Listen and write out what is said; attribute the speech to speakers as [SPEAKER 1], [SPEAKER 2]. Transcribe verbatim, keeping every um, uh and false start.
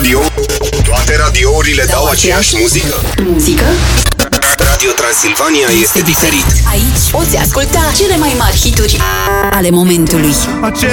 [SPEAKER 1] radio, toate radiourile dau, dau aceeași muzică.
[SPEAKER 2] Muzică?
[SPEAKER 1] Radio Transilvania este diferit.
[SPEAKER 2] Aici poți asculta cele mai mari hituri ale momentului.
[SPEAKER 3] Aceea